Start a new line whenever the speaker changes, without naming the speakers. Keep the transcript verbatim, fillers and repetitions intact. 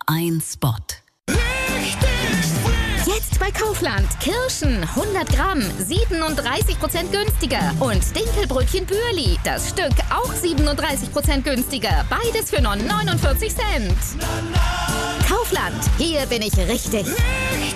ein Spot.
Jetzt bei Kaufland. Kirschen hundert Gramm, siebenunddreißig Prozent günstiger. Und Dinkelbrötchen Bürli, das Stück auch siebenunddreißig Prozent günstiger. Beides für nur neunundvierzig Cent. Kaufland, hier bin ich richtig.